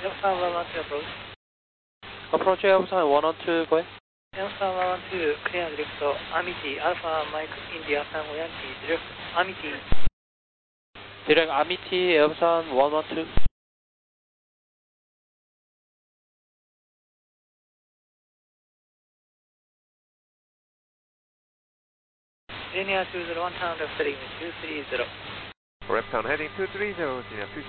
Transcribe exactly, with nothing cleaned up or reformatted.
Elsa one one two approach. Approach Elsa one one two, go ahead. Elsa one one two, clear and direct, Amity, Alpha Mike India Tango Yankee, direct, Amity. Direct Amity, Elsa one one two. Linear two zero one, town left heading two three zero. Left turn heading two three zero, Linear two